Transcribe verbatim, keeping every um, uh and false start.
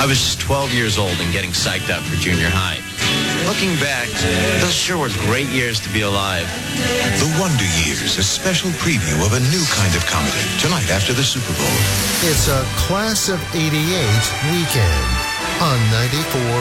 I was twelve years old and getting psyched up for junior high. Looking back, those sure were great years to be alive. The Wonder Years, a special preview of a new kind of comedy, tonight after the Super Bowl. It's a Class of eighty-eight weekend on ninety-four